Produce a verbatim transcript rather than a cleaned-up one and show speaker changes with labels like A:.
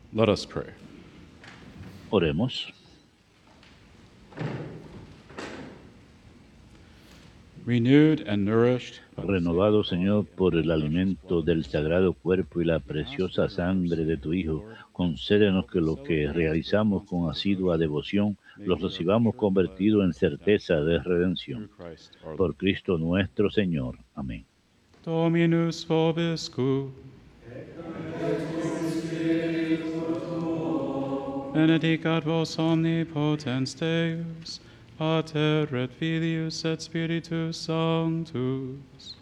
A: Let us pray.
B: Oremos.
A: Renewed and nourished,
B: Renovado, Señor, por el alimento del sagrado cuerpo y la preciosa sangre de tu Hijo, concédenos que lo que realizamos con asidua devoción los recibamos convertido en certeza de redención.
A: through Christ our Lord.
B: Por Cristo nuestro Señor. Amén.
A: Dominus vobiscum. Benedicat vos omnipotens Deus, Pater et Filius et Spiritus Sanctus.